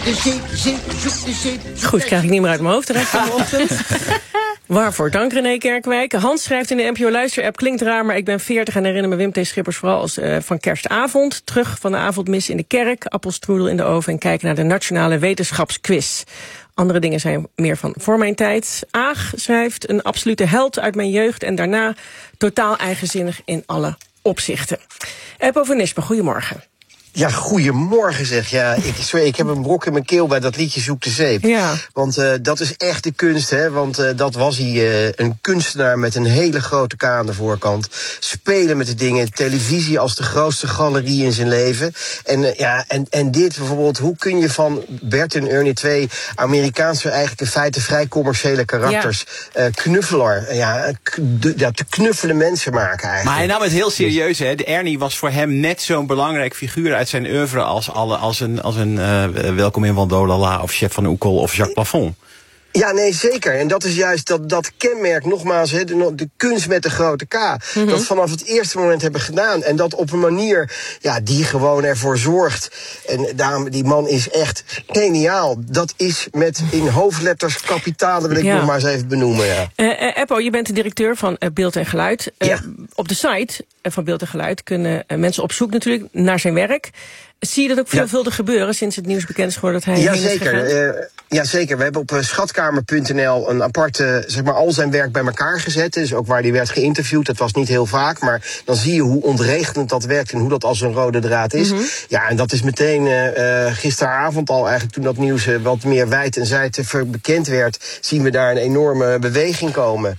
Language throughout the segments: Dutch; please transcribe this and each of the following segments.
Goed, krijg ik niet meer uit mijn hoofd de rest van de ochtend. Waarvoor dank, René Kerkwijk. Hans schrijft in de NPO Luister-app: klinkt raar, maar ik ben 40 en herinner me Wim T. Schippers vooral als van kerstavond. Terug van de avondmis in de kerk, appelstroedel in de oven en kijken naar de Nationale Wetenschapsquiz. Andere dingen zijn meer van voor mijn tijd. Aag schrijft: een absolute held uit mijn jeugd en daarna totaal eigenzinnig in alle opzichten. Eppo van Nispen, goedemorgen. Ja, goedemorgen zeg. Ja, ik heb een brok in mijn keel bij dat liedje Zoek de Zeep. Ja. Want dat is echt de kunst, hè. Want dat was hij, een kunstenaar met een hele grote K aan de voorkant. Spelen met de dingen, televisie als de grootste galerie in zijn leven. En dit bijvoorbeeld, hoe kun je van Bert en Ernie, twee Amerikaanse, eigenlijk in feite vrij commerciële karakters, knuffelaar, te knuffelen mensen maken eigenlijk. Maar hij nam het heel serieus, hè. De Ernie was voor hem net zo'n belangrijk figuur uit zijn oeuvre als een Welkom in Wandolala of Chef van Oekel of Jacques Plafond. Ja, nee, zeker. En dat is juist dat kenmerk, nogmaals, de kunst met de grote K. Mm-hmm. Dat vanaf het eerste moment hebben gedaan. En dat op een manier, die gewoon ervoor zorgt. En daarom, die man is echt geniaal. Dat is met in hoofdletters kapitalen, wil ik nog maar eens even benoemen. Ja. Eppo, je bent de directeur van Beeld en Geluid. Op de site van Beeld en Geluid kunnen mensen op zoek natuurlijk naar zijn werk. Zie je dat ook veelvuldig gebeuren sinds het nieuws bekend is geworden dat hij heen is gegaan? Jazeker. We hebben op schatkamer.nl een aparte, al zijn werk bij elkaar gezet. Dus ook waar hij werd geïnterviewd. Dat was niet heel vaak, maar dan zie je hoe ontregelend dat werkt en hoe dat als een rode draad is. Mm-hmm. Ja, en dat is meteen gisteravond al eigenlijk, toen dat nieuws wat meer wijd en zijd bekend werd, zien we daar een enorme beweging komen.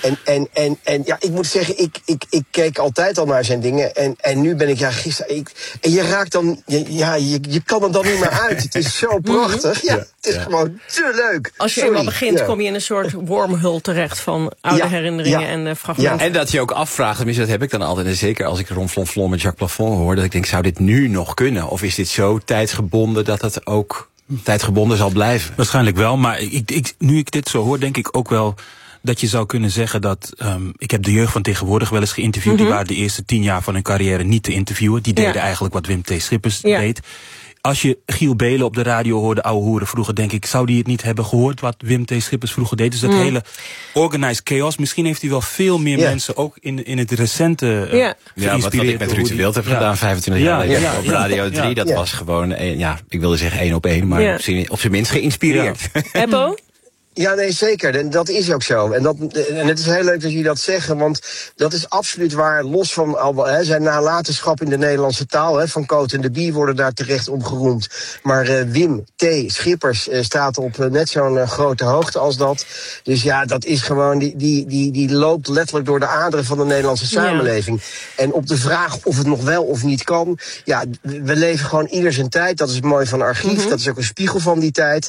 En ik moet zeggen, ik keek altijd al naar zijn dingen. En nu ben ik, gisteren. En je raakt dan, je kan er dan niet meer uit. Het is zo prachtig. Ja, het is gewoon te leuk. Als je eenmaal begint, kom je in een soort wormhole terecht van oude herinneringen en fragmenten. Ja. En dat je ook afvraagt, tenminste dat heb ik dan altijd, en zeker als ik Ronflonflon met Jacques Plafond hoor, dat ik denk, zou dit nu nog kunnen? Of is dit zo tijdsgebonden dat het ook tijdsgebonden zal blijven? Waarschijnlijk wel, maar nu ik dit zo hoor, denk ik ook wel dat je zou kunnen zeggen dat ik heb de jeugd van tegenwoordig wel eens geïnterviewd. Mm-hmm. Die waren de eerste 10 jaar van hun carrière niet te interviewen. Die deden eigenlijk wat Wim T. Schippers deed. Als je Giel Belen op de radio hoorde, ouwe hoeren vroeger, denk ik, zou die het niet hebben gehoord wat Wim T. Schippers vroeger deed? Dus dat hele organized chaos. Misschien heeft hij wel veel meer mensen ook in het recente wat ik met Ruud de Wild heb gedaan 25 jaar geleden op Radio 3. Dat was gewoon, ik wilde zeggen 1 op 1, maar op zijn minst geïnspireerd. Eppo? Ja, nee, zeker. En dat is ook zo. En het is heel leuk dat jullie dat zeggen, want dat is absoluut waar. Los van zijn nalatenschap in de Nederlandse taal, van Coot en de Bie worden daar terecht om geroemd. Maar Wim T. Schippers staat op net zo'n grote hoogte als dat. Dus dat is gewoon, die loopt letterlijk door de aderen van de Nederlandse samenleving. Ja. En op de vraag of het nog wel of niet kan, we leven gewoon ieder zijn tijd. Dat is het mooie van archief. Mm-hmm. Dat is ook een spiegel van die tijd.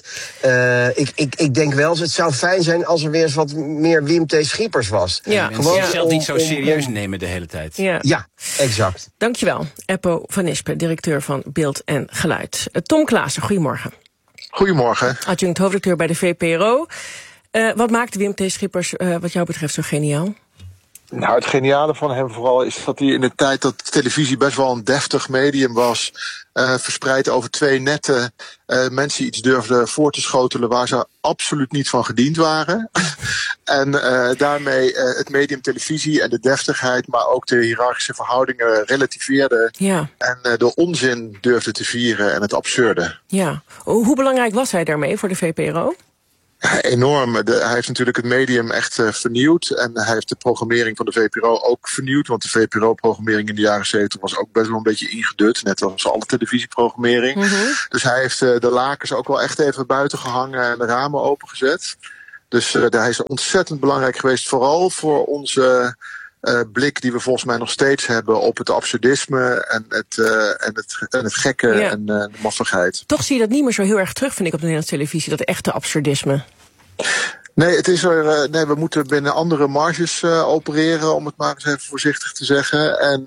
Ik denk wel, het zou fijn zijn als er weer eens wat meer Wim T. Schippers was. Ja. Gewoon zichzelf niet zo serieus nemen de hele tijd. Ja, exact. Dankjewel, Eppo van Nispen, directeur van Beeld en Geluid. Tom Klaassen, goedemorgen. Goedemorgen. Adjunct hoofdredacteur bij de VPRO. Wat maakt Wim T. Schippers wat jou betreft zo geniaal? Nou, het geniale van hem vooral is dat hij in de tijd dat televisie best wel een deftig medium was, verspreid over 2 netten, mensen iets durfden voor te schotelen waar ze absoluut niet van gediend waren. En daarmee het medium televisie en de deftigheid, maar ook de hiërarchische verhoudingen relativeerde. Ja. En de onzin durfde te vieren en het absurde. Ja. Hoe belangrijk was hij daarmee voor de VPRO? Ja, enorm. Hij heeft natuurlijk het medium echt vernieuwd. En hij heeft de programmering van de VPRO ook vernieuwd. Want de VPRO-programmering in de jaren 70 was ook best wel een beetje ingedut. Net als alle televisieprogrammering. Mm-hmm. Dus hij heeft de lakens ook wel echt even buiten gehangen en de ramen opengezet. Dus hij is ontzettend belangrijk geweest. Vooral voor onze blik die we volgens mij nog steeds hebben op het absurdisme en het gekke en de maffigheid. Toch zie je dat niet meer zo heel erg terug, vind ik, op de Nederlandse televisie, dat echte absurdisme. Nee, het is we moeten binnen andere marges opereren, om het maar eens even voorzichtig te zeggen. En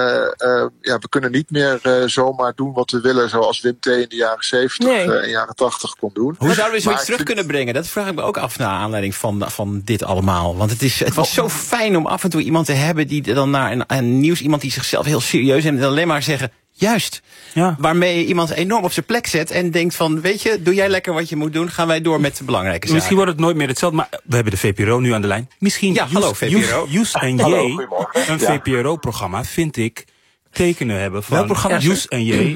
we kunnen niet meer zomaar doen wat we willen, zoals Wim T. in de jaren 70 en jaren 80 kon doen. Hoe zouden we zoiets terug kunnen brengen? Dat vraag ik me ook af naar aanleiding van dit allemaal. Want het was zo fijn om af en toe iemand te hebben die dan naar een nieuws, iemand die zichzelf heel serieus neemt en alleen maar zeggen, Juist. Ja. Waarmee je iemand enorm op zijn plek zet en denkt van, weet je, doe jij lekker wat je moet doen, gaan wij door met de belangrijke zaken. Misschien wordt het nooit meer hetzelfde, maar we hebben de VPRO nu aan de lijn. Misschien hallo VPRO. Joes en J, een VPRO-programma, vind ik, tekenen hebben van... Welk programma? Joes en J.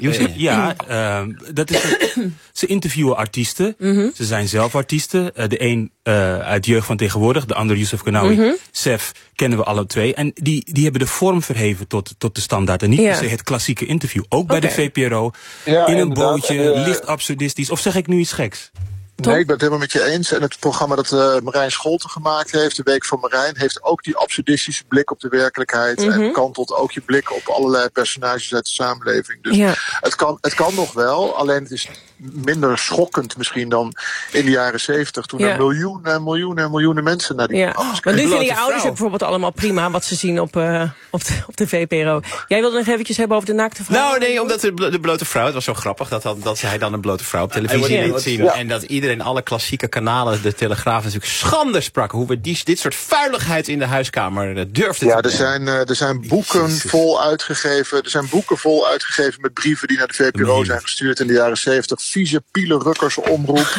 Dat is ze interviewen artiesten. Ze zijn zelf artiesten. De een uit Jeugd van Tegenwoordig, de ander Youssef Kanawi. Sef kennen we alle twee. En die hebben de vorm verheven tot de standaard. En niet per se het klassieke interview. Ook bij de VPRO. Ja, in een bootje, licht absurdistisch. Of zeg ik nu iets geks? Nee, ik ben het helemaal met je eens. En het programma dat Marijn Scholten gemaakt heeft, de Week van Marijn, heeft ook die absurdistische blik op de werkelijkheid. En kantelt ook je blik op allerlei personages uit de samenleving. Dus het kan nog wel, alleen het is minder schokkend misschien dan in de jaren 70, toen er miljoenen mensen naar die programma's maar keken. nu vinden je ouders het bijvoorbeeld allemaal prima wat ze zien op de VPRO. Jij wilde nog eventjes hebben over de naakte vrouw? Nou nee, omdat de blote vrouw, het was zo grappig dat hij dan een blote vrouw op televisie liet zien. En dat iedereen, alle klassieke kanalen, de Telegraaf natuurlijk schande sprak. Hoe we dit soort vuiligheid in de huiskamer durfden te doen. Er zijn boeken vol uitgegeven. Er zijn boeken vol uitgegeven met brieven die naar de VPRO zijn gestuurd in de jaren 70. Vieze pielenrukkers omroep.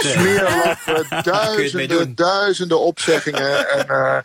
Smeerlappen, duizenden opzeggingen. En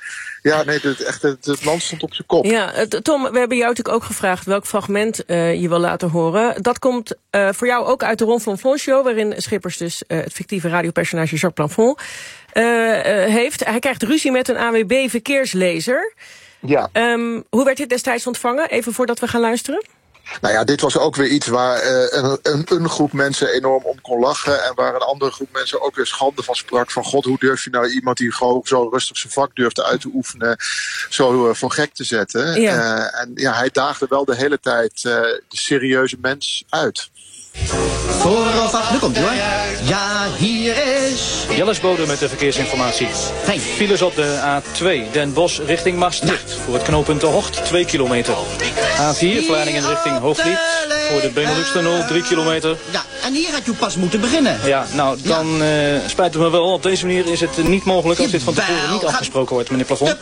het land stond op zijn kop. Ja, Tom, we hebben jou natuurlijk ook gevraagd welk fragment je wil laten horen. Dat komt voor jou ook uit de Ron Flan Flan Show, waarin Schippers dus het fictieve radiopersonage Jacques Plafond heeft. Hij krijgt ruzie met een ANWB-verkeerslezer. Ja. Hoe werd dit destijds ontvangen? Even voordat we gaan luisteren. Nou ja, dit was ook weer iets waar een groep mensen enorm om kon lachen. En waar een andere groep mensen ook weer schande van sprak. Van god, hoe durf je nou iemand die gewoon zo rustig zijn vak durft uit te oefenen, zo voor gek te zetten. Ja. Hij daagde wel de hele tijd de serieuze mens uit. Vooraf, nu komt hij hoor. Ja, hier is... Jellis Bode met de verkeersinformatie. Fijn. Files op de A2 Den Bosch richting Maastricht. Voor het knooppunt De Hocht 2 kilometer. A4 Vlaardingen richting Hoogvliet. Voor de Benelux-tunnel 3 kilometer. Ja, en hier had je pas moeten beginnen. Ja, nou, dan spijt het me wel. Op deze manier is het niet mogelijk als dit van tevoren niet afgesproken wordt, meneer Plafond.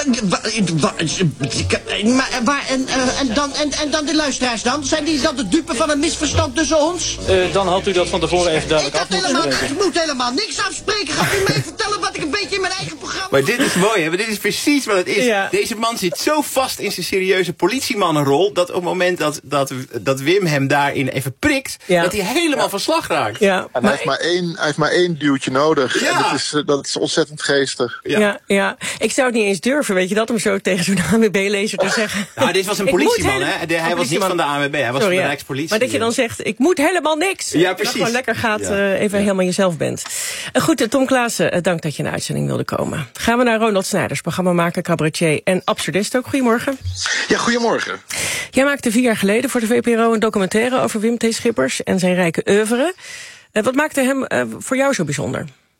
En dan de luisteraars dan? Zijn die dan de dupe van een misverstand tussen ons? Dan had u dat van tevoren even duidelijk af moeten spreken. Ik moet helemaal niks afspreken. Gaat u mij vertellen wat ik een beetje in mijn eigen programma... Maar dit is mooi, hè? Dit is precies wat het is. Ja. Deze man zit zo vast in zijn serieuze politiemannenrol, dat op het moment dat Wim hem daarin even prikt, dat hij helemaal van slag raakt. Ja. En hij heeft maar één duwtje nodig. Ja. En dat is ontzettend geestig. Ja. Ik zou het niet eens durven, weet je dat, om zo tegen zo'n ANWB-lezer te zeggen. Nou, dit was een politieman, hè? Hij was niet van de ANWB, hij was van de Rijkspolitie. Maar dat je dan zegt, ik moet helemaal niks. Ja, precies. Dat gewoon lekker gaat, even helemaal jezelf bent. Goed, Tom Klaassen, dank dat je in de uitzending wilde komen. Gaan we naar Ronald Snijders, programmamaker, cabaretier en absurdist ook. Goedemorgen. Ja, goedemorgen. Jij maakte 4 jaar geleden voor de VPRO een documentaire over Wim T. Schippers en zijn rijke oeuvre. Wat maakte hem voor jou zo bijzonder?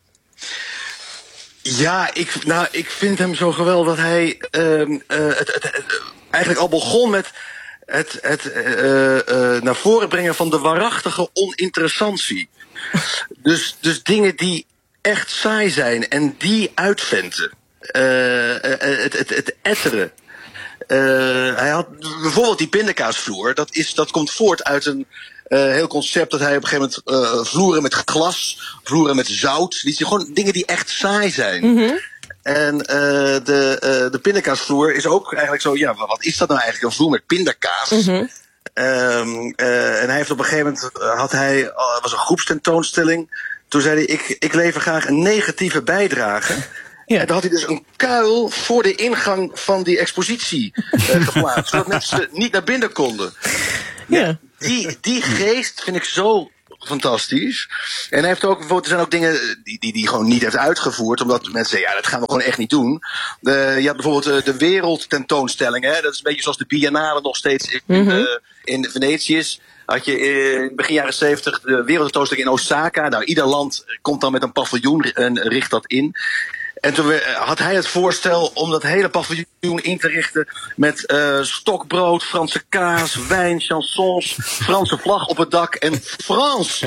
Ja, ik vind hem zo geweldig dat hij het eigenlijk al begon met het naar voren brengen van de waarachtige oninteressantie. Dus dingen die echt saai zijn en die uitventen. Het etteren. Hij had bijvoorbeeld die pindakaasvloer. Dat komt voort uit een heel concept dat hij op een gegeven moment vloeren met glas, vloeren met zout. Gewoon dingen die echt saai zijn. Mm-hmm. En de pindakaasvloer is ook eigenlijk zo, ja, wat is dat nou eigenlijk? Een vloer met pindakaas. Mm-hmm. En hij heeft op een gegeven moment, was een groepstentoonstelling. Toen zei hij, ik lever graag een negatieve bijdrage. Ja. En dan had hij dus een kuil voor de ingang van die expositie geplaatst. Zodat mensen niet naar binnen konden. Ja. Die geest vind ik zo fantastisch. En hij heeft ook, bijvoorbeeld, er zijn ook dingen die gewoon niet heeft uitgevoerd. Omdat mensen zeggen, ja, dat gaan we gewoon echt niet doen. Je had bijvoorbeeld de wereldtentoonstelling. Hè? Dat is een beetje zoals de Biennale nog steeds in Venetië is. Had je in begin jaren 70 de wereldtentoonstelling in Osaka. Nou, ieder land komt dan met een paviljoen en richt dat in. En toen had hij het voorstel om dat hele paviljoen in te richten met stokbrood, Franse kaas, wijn, chansons, Franse vlag op het dak en Frans.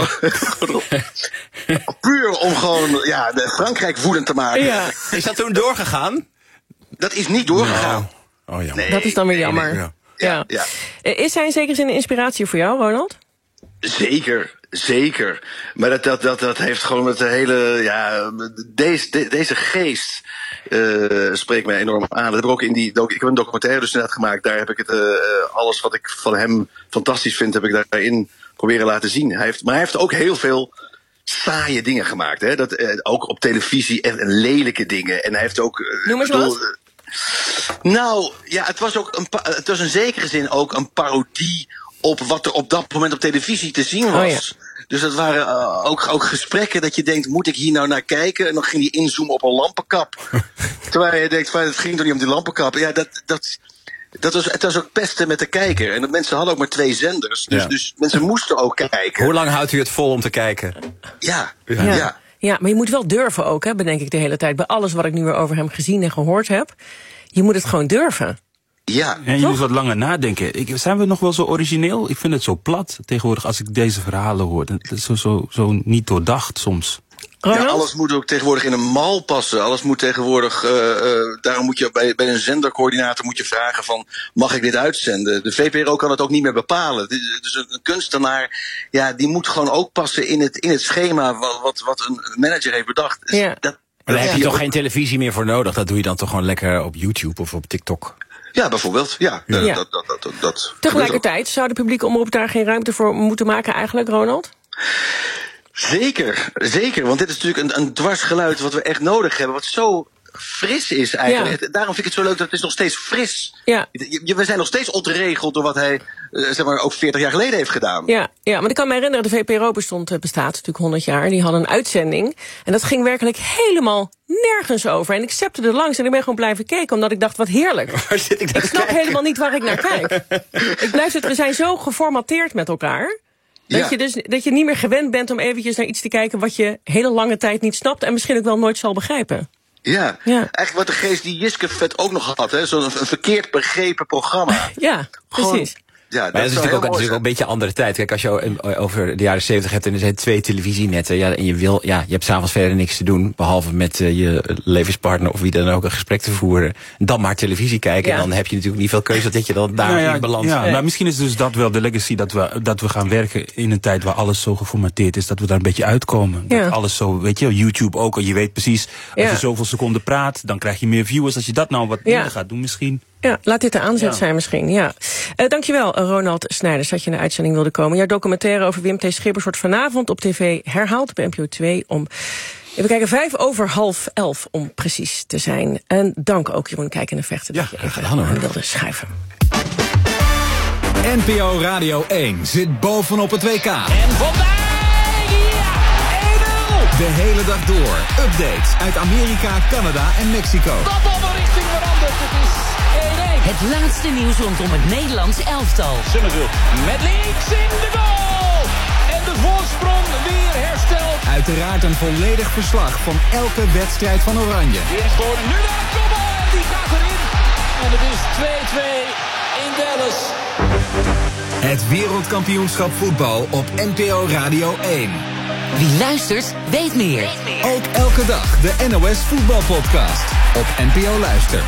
Puur om gewoon Frankrijk woedend te maken. Ja. Is dat toen doorgegaan? Dat is niet doorgegaan. Oh, jammer. Nee, dat is dan weer jammer. Ja. Is hij in zekere zin een inspiratie voor jou, Ronald? Zeker. Maar dat heeft gewoon met de hele, deze geest spreekt mij enorm aan. Dat heb ik ook ik heb een documentaire dus inderdaad gemaakt. Daar heb ik het, alles wat ik van hem fantastisch vind, heb ik daarin proberen laten zien. Hij heeft ook heel veel saaie dingen gemaakt. Hè? Ook op televisie echt lelijke dingen. En hij heeft ook... Noem eens wat. Nou, ja, het was in zekere zin ook een parodie op wat er op dat moment op televisie te zien was. Oh, ja. Dus dat waren ook gesprekken dat je denkt, moet ik hier nou naar kijken? En dan ging hij inzoomen op een lampenkap. Terwijl je denkt, het ging toch niet om die lampenkap? Ja, het was ook pesten met de kijker. En de mensen hadden ook maar 2 zenders. Dus mensen moesten ook kijken. Hoe lang houdt u het vol om te kijken? Ja. Ja, maar je moet wel durven ook, hè, bedenk ik de hele tijd. Bij alles wat ik nu weer over hem gezien en gehoord heb. Je moet het gewoon durven. Ja. En je moet wat langer nadenken. Zijn we nog wel zo origineel? Ik vind het zo plat tegenwoordig als ik deze verhalen hoor. Het is zo niet doordacht soms. Ja, alles moet ook tegenwoordig in een mal passen. Alles moet tegenwoordig, daarom moet je bij een zendercoördinator moet je vragen van, mag ik dit uitzenden? De VPRO kan het ook niet meer bepalen. Dus een kunstenaar, die moet gewoon ook passen in het schema wat een manager heeft bedacht. Dus ja. Maar daar heb je toch geen televisie meer voor nodig? Dat doe je dan toch gewoon lekker op YouTube of op TikTok? Ja, bijvoorbeeld. Ja. Dat Tegelijkertijd zou de publieke omroep daar geen ruimte voor moeten maken eigenlijk, Ronald? Zeker. Want dit is natuurlijk een dwarsgeluid wat we echt nodig hebben. Wat zo fris is eigenlijk. Ja. Daarom vind ik het zo leuk dat het is nog steeds fris. Ja. We zijn nog steeds ontregeld door wat hij ook 40 jaar geleden heeft gedaan. Ja, maar ik kan me herinneren, de VPRO bestaat natuurlijk 100 jaar. Die hadden een uitzending. En dat ging werkelijk helemaal nergens over. En ik zepte er langs en ik ben gewoon blijven kijken. Omdat ik dacht, wat heerlijk. Waar zit ik snap kijken? Helemaal niet waar ik naar kijk. We zijn zo geformateerd met elkaar. Dat je niet meer gewend bent om eventjes naar iets te kijken wat je hele lange tijd niet snapt en misschien ook wel nooit zal begrijpen. Ja. Eigenlijk wat de geest die Jiske vet ook nog had, hè? Zo'n verkeerd begrepen programma. Ja, precies. Ja, maar dat is natuurlijk ook een beetje een andere tijd. Kijk, als je over de jaren 70 hebt en er zijn 2 televisienetten, en je hebt s'avonds verder niks te doen, behalve met je levenspartner of wie dan ook een gesprek te voeren, dan maar televisie kijken. En dan heb je natuurlijk niet veel keuze dat je dan daar in balans. Ja, maar misschien is dus dat wel de legacy dat we gaan werken in een tijd waar alles zo geformateerd is, dat we daar een beetje uitkomen. Ja. Dat alles zo, weet je, YouTube ook, je weet precies, als je zoveel seconden praat, dan krijg je meer viewers. Als je dat nou wat minder gaat doen misschien. Ja, laat dit de aanzet zijn misschien, ja. Dankjewel, Ronald Snijders, dat je in de uitzending wilde komen. Jouw documentaire over Wim T. Schippers wordt vanavond op tv herhaald bij NPO 2 om, even kijken, 11:05 om precies te zijn. En dank ook Jeroen Kijkende-Vechten dat je even aan wilde schuiven. NPO Radio 1 zit bovenop het WK. En voorbij! Ja! 1-0! De hele dag door. Updates uit Amerika, Canada en Mexico. Wat dan de richting veranderd. Het is 1-1. Het laatste nieuws rondom het Nederlands elftal. Summerville met links in de goal. En de voorsprong weer hersteld. Uiteraard een volledig verslag van elke wedstrijd van Oranje. Hier is gewoon nu de kopbal en die gaat erin. En het is 2-2 in Dallas. Het wereldkampioenschap voetbal op NPO Radio 1. Wie luistert, weet meer. Ook elke dag de NOS Voetbalpodcast op NPO Luister.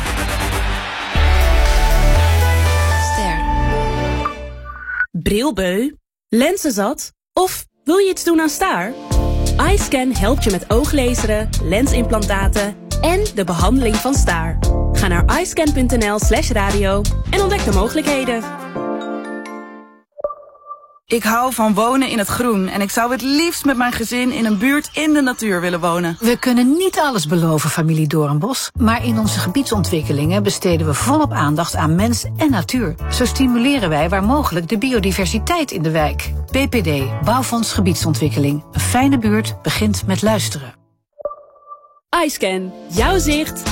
Brilbeu, lenzenzat of wil je iets doen aan staar? iScan helpt je met ooglezeren, lensimplantaten en de behandeling van staar. Ga naar iScan.nl/radio en ontdek de mogelijkheden. Ik hou van wonen in het groen en ik zou het liefst met mijn gezin in een buurt in de natuur willen wonen. We kunnen niet alles beloven, familie Doornbos, maar in onze gebiedsontwikkelingen besteden we volop aandacht aan mens en natuur. Zo stimuleren wij waar mogelijk de biodiversiteit in de wijk. BPD, Bouwfonds Gebiedsontwikkeling. Een fijne buurt begint met luisteren. iScan, jouw zicht